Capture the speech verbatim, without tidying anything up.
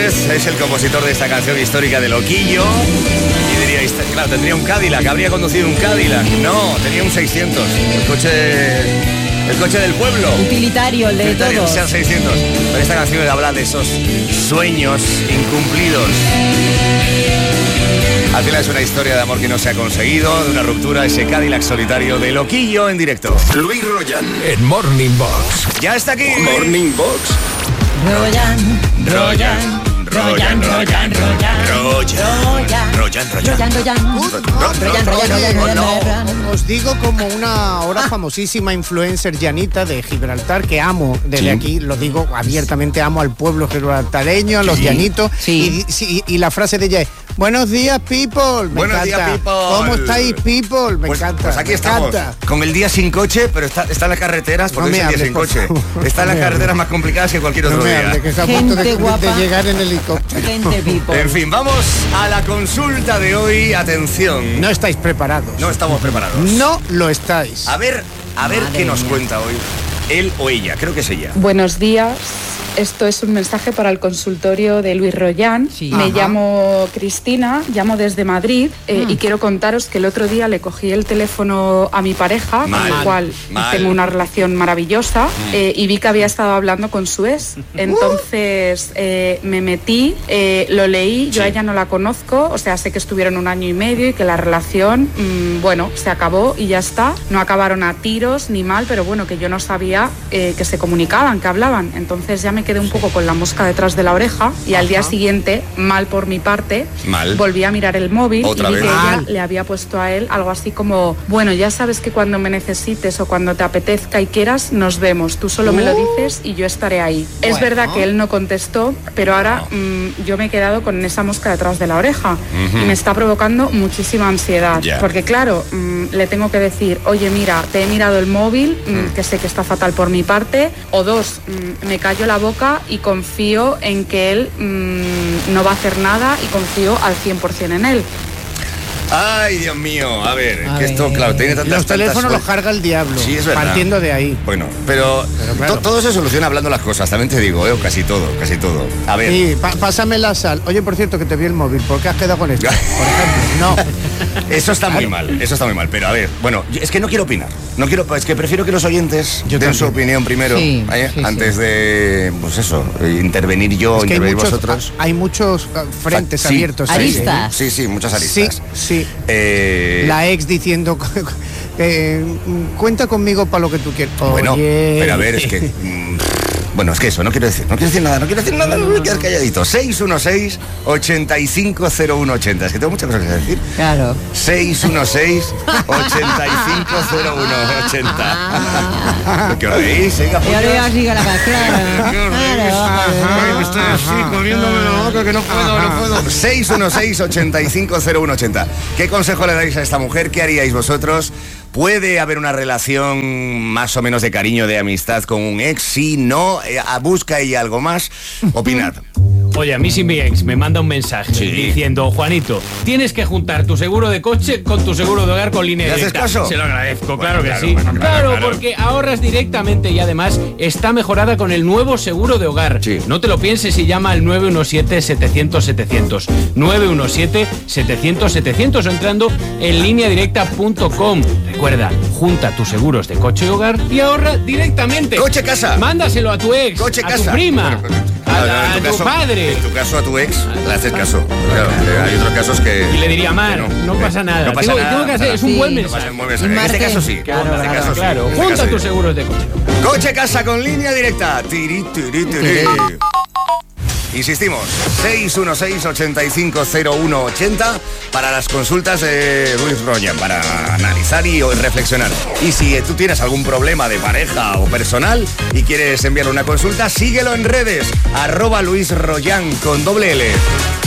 Fernández es el compositor de esta canción histórica de Loquillo. Y diríais, claro, tendría un Cadillac, habría conducido un Cadillac. No, tenía un seiscientos, el coche... El coche del pueblo. Utilitario, el de Utilitario, todos. Seat seiscientos. Pero esta canción habla de esos sueños incumplidos. Al final es una historia de amor que no se ha conseguido, de una ruptura, ese Cadillac solitario de Loquillo en directo. Luis Royan en Morning Box. Ya está aquí. Morning Box. Royan, Royan, Royan, Royan, Royan, Royan, Royan, Royan, Royan, Royan, Royan. Os digo como una ahora famosísima influencer llanita de Gibraltar que amo, desde Sí. aquí lo digo abiertamente, amo al pueblo gibraltareño, a los Sí. llanitos. Sí. Y, y- y la frase de ella es: buenos días, people. Me Buenos encanta. días, people. ¿Cómo estáis, people? Me Pues, encanta. pues aquí me estamos, encanta. con el día sin coche, pero está, está en las carreteras, porque No es me el día hables, sin por coche. favor. Está en No las me carreteras hables. más complicadas que cualquier No otro me día. hable, que está a punto de, Gente de guapa. llegar en helicóptero. Gente people. En fin, vamos a la consulta de hoy. Atención. No estáis preparados. No estamos preparados. No lo estáis. A ver, a ver Madre qué nos mía. cuenta hoy. Él o ella, creo que es ella. Buenos días, esto es un mensaje para el consultorio de Luis Royan. Sí. Me Ajá. llamo Cristina, llamo desde Madrid eh, y quiero contaros que el otro día le cogí el teléfono a mi pareja, Mal, con el cual mal. tengo una relación maravillosa, eh, y vi que había estado hablando con su ex. Entonces eh, me metí, eh, lo leí, yo Sí. a ella no la conozco, o sea, sé que estuvieron un año y medio y que la relación, mm, bueno, se acabó y ya está. No acabaron a tiros ni mal, pero bueno, que yo no sabía eh, que se comunicaban, que hablaban. Entonces ya me quedé un poco con la mosca detrás de la oreja y al día siguiente, mal por mi parte, Mal. volví a mirar el móvil Otra y vi vez. que ella Mal. le había puesto a él algo así como: bueno, ya sabes que cuando me necesites o cuando te apetezca y quieras, nos vemos. Tú solo me lo dices y yo estaré ahí. Es Bueno. verdad que él no contestó, pero ahora mm, yo me he quedado con esa mosca detrás de la oreja y me está provocando muchísima ansiedad. Ya. Porque claro, mm, le tengo que decir: oye, mira, te he mirado el móvil, mm, que sé que está fatal por mi parte. O dos, mm, me callo la boca y confío en que él mm, no va a hacer nada y confío al cien por ciento en él. Ay, Dios mío. A ver, A que esto, ver. claro, tiene tantas Los teléfonos tantas- los carga el diablo. Sí, es verdad. Partiendo de ahí. Bueno, pero, Pero claro. to- todo se soluciona hablando las cosas, también te digo, ¿eh? Casi todo, casi todo. A ver. Sí, pa- pásame la sal. Oye, por cierto, que te vi el móvil. ¿Por qué has quedado con esto? Por ejemplo, no. Eso está muy mal, eso está muy mal. Pero a ver, bueno, yo- es que no quiero opinar. No quiero, es que prefiero que los oyentes Yo den su también. opinión primero, Sí, ¿eh? sí, antes de, pues eso, eh, intervenir yo, Es que hay intervenir muchos, vosotros. hay muchos uh, frentes Sí, abiertos. sí, ahí. Aristas. Sí, sí, muchas Sí, aristas. sí. Eh, La ex diciendo que mm, cuenta conmigo para lo que tú quieras. Bueno, Oye. pero a ver, es que... mm, bueno, es que eso, no quiero decir, no quiero decir nada, no quiero decir nada, me voy a quedar calladito. seis uno seis, ocho cinco cero uno ocho cero. Es que tengo muchas cosas que decir. Claro. seis uno seis, ocho cinco cero uno ocho cero. ¿Qué os reís? Venga, Y ahora puños. ya sigue la canción. ¿Qué os reís? Ay, que estoy así, comiéndome la boca, que no puedo, no puedo. seis uno seis, ocho cinco cero uno ocho cero. ¿Qué consejo le dais a esta mujer? ¿Qué haríais vosotros? ¿Puede haber una relación más o menos de cariño, de amistad con un ex? Sí, no, eh, busca ella algo más. Opinad. Oye, a mí si mi ex me manda un mensaje Sí. diciendo: Juanito, tienes que juntar tu seguro de coche con tu seguro de hogar con línea ¿Le haces directa. caso? Se lo agradezco, Bueno, claro que claro, sí. bueno, claro, claro, claro. porque ahorras directamente y además está mejorada con el nuevo seguro de hogar. Sí. No te lo pienses y llama al nueve uno siete, setecientos, setecientos. nueve uno siete, setecientos, setecientos o entrando en línea directa punto com. Recuerda, junta tus seguros de coche y hogar y ahorra directamente. Coche, casa. Mándaselo a tu ex, Coche, a casa. tu prima, Bueno, a, claro, a en tu tu caso- padre. En tu caso, a tu ex, le haces caso. Claro, eh, hay otros casos que... Y le diría: Mar, que no, eh, pasa nada. No pasa tengo, nada. tengo que hacer, nada. es un Sí. buen No mensaje. pasa un buen mensaje. Y En este Marte. caso sí. Claro, en este claro, caso sí. claro. En este Junta caso tus sí. seguros de coche. Coche, casa con línea directa. Tiri, tiri, tiri. Insistimos, seis uno seis, ocho cinco cero uno ocho cero para las consultas de Luis Royan, para analizar y reflexionar. Y si tú tienes algún problema de pareja o personal y quieres enviarle una consulta, síguelo en redes, arroba Luis Royan con doble L.